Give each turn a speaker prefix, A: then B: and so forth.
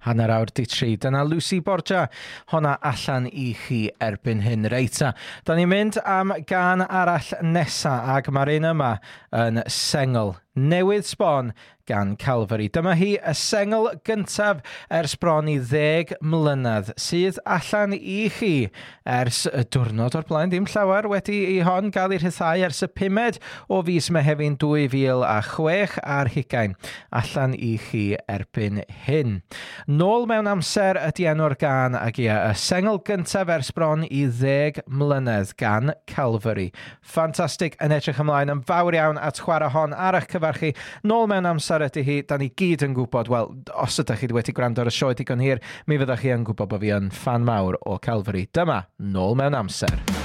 A: Hanner awr 3, dyna Lucy Borgia, honna allan I chi erbyn hyn reita. Da ni'n mynd am gan arall nesa ag mae'r un yma yn sengl newydd sbon gan Calvary. Dyma hi y sengl gyntaf ers bron I 10 mlynedd sydd allan I chi ers y diwrnod o'r blaen, dim llawer wedi I hon gael ei rhyddhau ers y 5 o fis Mehefin 2006 ar 20 allan I chi erbyn hyn. Nôl mewn amser ydi enw'r gan ag y sengl gyntaf ers bron I 10 mlynedd gan Calvary. Ffantastig, yn edrych ymlaen yn fawr iawn at chwarae hon ar eich cyfarchu. Nôl mewn amser ydy hi, da ni gyd yn gwybod, wel, os ydych chi wedi gwrando ar y sioe digon hir, mi fyddwch chi yn gwybod bod fi yn fan mawr o Calvary. Dyma, nôl mewn amser.